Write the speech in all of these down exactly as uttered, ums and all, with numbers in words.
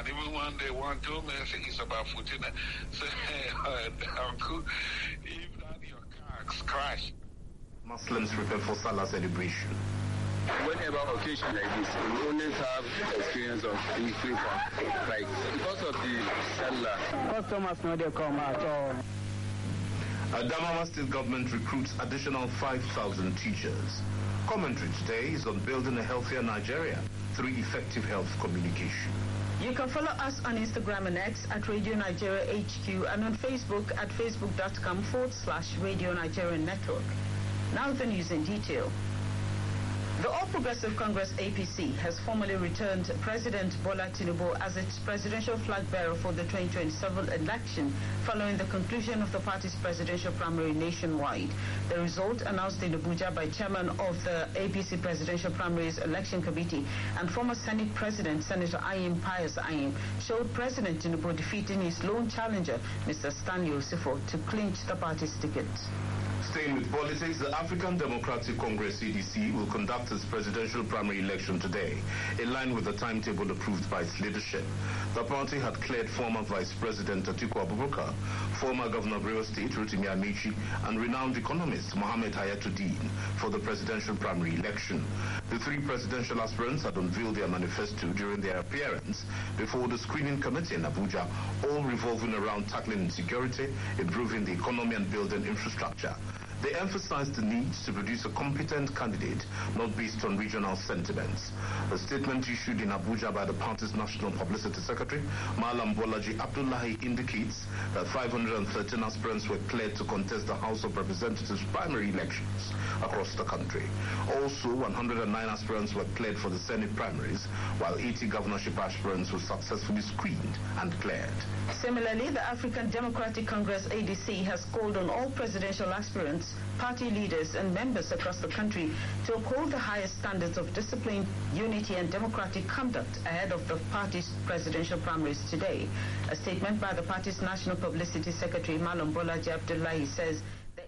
And even when they want to, I think it's about fourteen. Say, uh, uncle, if that your car crash. Muslims prepare for Salah celebration. Whenever occasion like this, we always have experience of being free from like because of the Salah. Customers know they come at all. Adamawa State Government recruits additional five thousand teachers. Commentary today is on building a healthier Nigeria through effective health communication. You can follow us on Instagram and X at Radio Nigeria H Q and on Facebook at facebook.com forward slash Radio Nigeria Network. Now the news in detail. The All Progressive Congress A P C has formally returned President Bola Tinubu as its presidential flag bearer for the twenty twenty-seven election following the conclusion of the party's presidential primary nationwide. The result, announced in Abuja by chairman of the A P C Presidential Primaries Election Committee and former Senate President Senator Ayim Pius Ayim, showed President Tinubu defeating his lone challenger, Mister Stanley Osifo, to clinch the party's ticket. Staying with politics, the African Democratic Congress A D C will conduct its presidential primary election today, in line with the timetable approved by its leadership. The party had cleared former Vice President Atiku Abubakar, former Governor of Rivers State Rotimi Amici, and renowned economist Mohammed Hayatuddin for the presidential primary election. The three presidential aspirants had unveiled their manifesto during their appearance before the screening committee in Abuja, all revolving around tackling insecurity, improving the economy, and building infrastructure. They emphasized the need to produce a competent candidate, not based on regional sentiments. A statement issued in Abuja by the party's National Publicity Secretary, Malam Bolaji Abdullahi, indicates that five hundred thirteen aspirants were cleared to contest the House of Representatives primary elections across the country. Also, one hundred nine aspirants were cleared for the Senate primaries, while eighty governorship aspirants were successfully screened and cleared. Similarly, the African Democratic Congress A D C has called on all presidential aspirants, party leaders and members across the country to uphold the highest standards of discipline, unity and democratic conduct ahead of the party's presidential primaries today. A statement by the party's National Publicity Secretary, Malam Bolaji Abdullahi, says the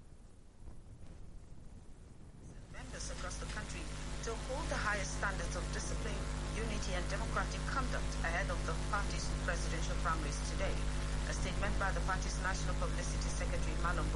members across the country to uphold the highest standards of discipline, unity and democratic conduct ahead of the party's presidential primaries today. A statement by the party's National Publicity Secretary, Malam